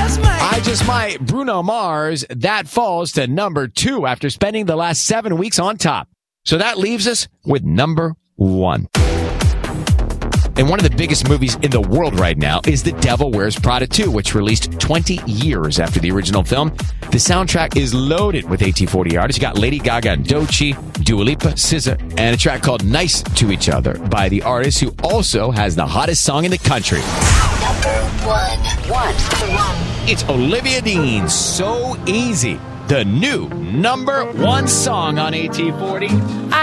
I Just Might, Bruno Mars. That falls to number 2 after spending the last 7 weeks on top. So that leaves us with number 1. And one of the biggest movies in the world right now is The Devil Wears Prada 2, which released 20 years after the original film. The soundtrack is loaded with AT40 artists. You got Lady Gaga and Doechii, Dua Lipa, SZA, and a track called Nice to Each Other by the artist who also has the hottest song in the country. Number 1. It's Olivia Dean's So Easy, the new number 1 song on AT40.